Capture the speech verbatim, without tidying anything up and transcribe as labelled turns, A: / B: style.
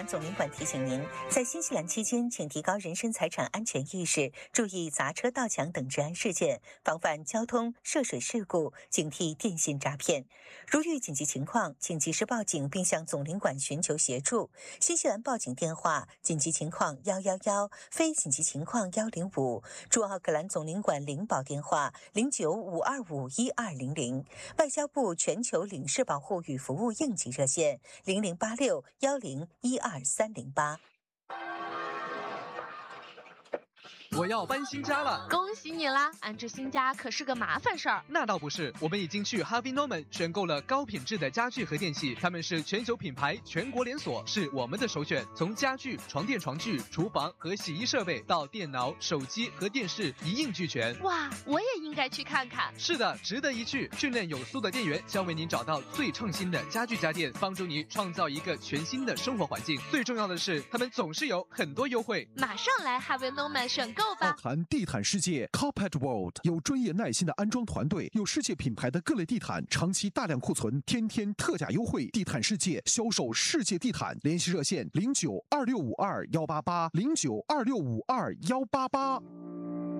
A: 总领馆提醒您，在新西兰期间，请提高人身财产安全意识，注意砸车、盗抢等治安事件，防范交通涉水事故，警惕电信诈骗。如遇紧急情况，请及时报警，并向总领馆寻求协助。新西兰报警电话：紧急情况一一一，非紧急情况一零五。驻奥克兰总领馆领保电话：零九五二五一二零零。外交部全球领事保护与服务应急热线：零零八六幺零一二三零八。
B: 我要搬新家了，
C: 恭喜你啦！安置新家可是个麻烦事儿。
B: 那倒不是，我们已经去 Harvey Norman 选购了高品质的家具和电器，他们是全球品牌，全国连锁，是我们的首选。从家具、床垫、床具、厨房和洗衣设备到电脑、手机和电视，一应俱全。
C: 哇，我也应该去看看。
B: 是的，值得一去。训练有素的店员将为您找到最创新的家具家电，帮助你创造一个全新的生活环境。最重要的是，他们总是有很多优惠。
C: 马上来 Harvey Norman 选购吧。
D: 奥谈地毯世界 Carpet World 有专业耐心的安装团队，有世界品牌的各类地毯，长期大量库存，天天特价优惠。地毯世界销售世界地毯，联系热线零九二六五二幺八八零九二六五二幺八八。